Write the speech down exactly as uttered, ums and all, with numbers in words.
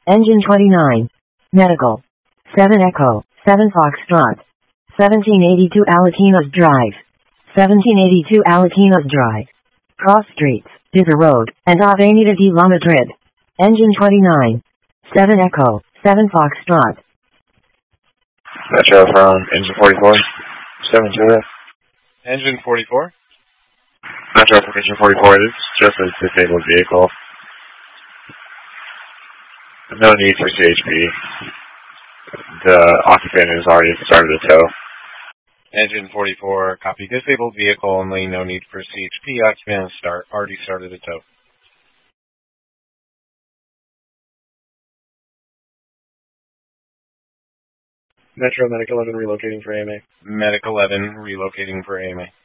Engine twenty-nine. Medical. seven Echo, seven Foxtrot. seventeen eighty-two Alatinos Drive. seventeen eighty-two Alatinos Drive. Cross Streets, Dither Road, and Avenida de la Madrid. Engine twenty-nine. seven Echo, seven Foxtrot. Metro from Engine forty-four. seven Juliet. Engine forty-four. Metro from Engine forty-four. This is just a disabled vehicle. No need for C H P. The occupant has already started a tow. Engine forty-four, copy. Disabled vehicle only, no need for C H P. Occupant start, already started a tow. Metro Medic eleven relocating for A M A. Medic eleven relocating for A M A.